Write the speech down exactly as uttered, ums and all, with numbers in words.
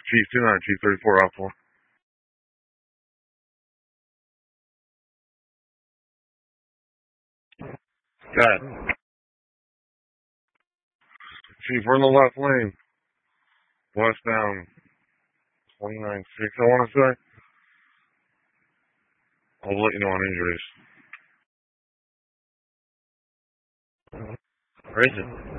Chief two nine, Chief thirty-four, out four. Got it. Chief, we're in the left lane. Westbound twenty-nine six, I want to say. I'll let you know on injuries. Where is it?